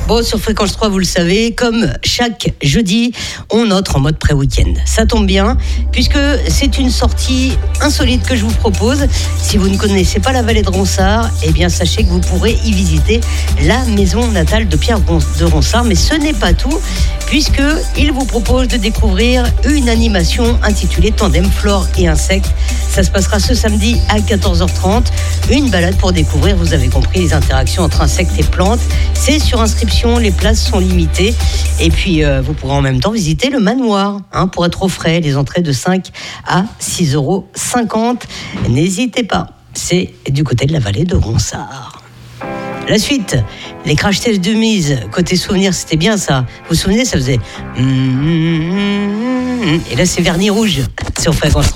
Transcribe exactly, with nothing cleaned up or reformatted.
Bon, sur Fréquence trois, vous le savez, comme chaque jeudi, on entre en mode pré-week-end. Ça tombe bien, puisque c'est une sortie insolite que je vous propose. Si vous ne connaissez pas la vallée de Ronsard, eh bien, sachez que vous pourrez y visiter la maison natale de Pierre de Ronsard. Mais ce n'est pas tout, puisqu'il vous propose de découvrir une animation intitulée Tandem Flore et Insectes. Ça se passera ce samedi à quatorze heures trente. Une balade pour découvrir, vous avez compris, les interactions entre insectes et plantes. C'est sur inscription, les places sont limitées. Et puis, euh, vous pourrez en même temps visiter le manoir, hein, pour être au frais. Les entrées de cinq à six euros cinquante. N'hésitez pas, c'est du côté de la vallée de Ronsard. La suite, les crash tests de mise. Côté souvenir, c'était bien ça. Vous vous souvenez, ça faisait... Et là, c'est Vernis Rouge sur Fréquence trois.